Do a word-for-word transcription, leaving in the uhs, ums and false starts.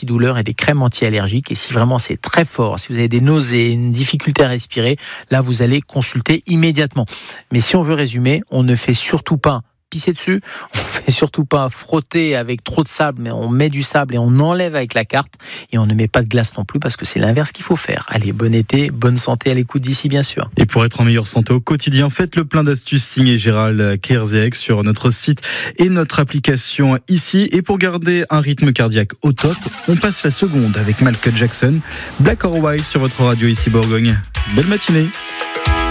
antidouleurs et des crèmes anti-allergiques. Et si vraiment c'est très fort, si vous avez des nausées, une difficulté à respirer, là vous allez consulter immédiatement. Mais si on veut résumer, on ne fait surtout pas pisser dessus, on fait surtout pas frotter avec trop de sable, mais on met du sable et on enlève avec la carte, et on ne met pas de glace non plus, parce que c'est l'inverse qu'il faut faire. Allez, bon été, bonne santé à l'écoute d'ici, bien sûr. Et pour être en meilleure santé au quotidien, faites le plein d'astuces signé Gérald Kierzek sur notre site et notre application ici. Et pour garder un rythme cardiaque au top, on passe la seconde avec Michael Jackson, Black or White sur votre radio ici Bourgogne. Belle matinée.